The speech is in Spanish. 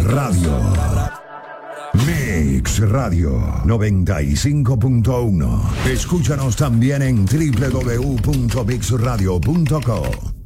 Radio. Mix Radio 95.1. Escúchanos también en www.mixradio.co.